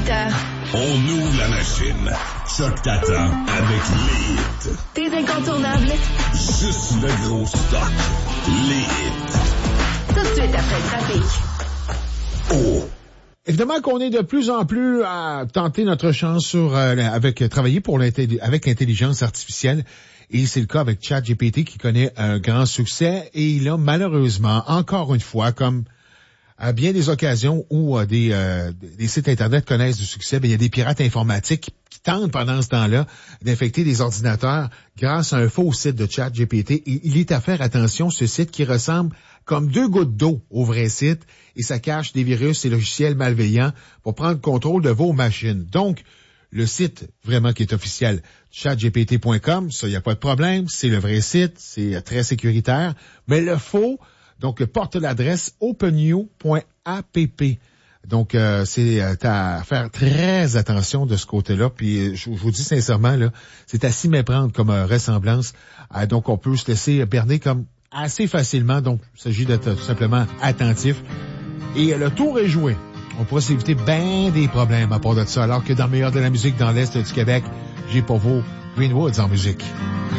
18h. On ouvre la machine. Choc t'attend avec les hits. Tes incontournables. Juste le gros stock. Les hits. Tout de suite après le trafic. Oh! Évidemment qu'on est de plus en plus à tenter notre chance travailler avec l'intelligence artificielle. Et c'est le cas avec ChatGPT qui connaît un grand succès. Et il a malheureusement, encore une fois, comme à bien des occasions où des sites Internet connaissent du succès, il y a des pirates informatiques qui tentent pendant ce temps-là d'infecter des ordinateurs grâce à un faux site de ChatGPT. Et il est à faire attention, ce site qui ressemble comme 2 gouttes d'eau au vrai site, et ça cache des virus et logiciels malveillants pour prendre contrôle de vos machines. Donc, le site vraiment qui est officiel, chatgpt.com, ça, il n'y a pas de problème, c'est le vrai site, c'est très sécuritaire, mais le faux, donc, porte l'adresse openyou.app. Donc, c'est à faire très attention de ce côté-là. Puis, je vous dis sincèrement, là, c'est à s'y méprendre comme ressemblance. Donc, on peut se laisser berner comme assez facilement. Donc, il s'agit d'être tout simplement attentif. Et le tour est joué. On pourrait s'éviter bien des problèmes à part de ça. Alors que dans le meilleur de la musique dans l'Est du Québec, j'ai pour vous Greenwoods en musique.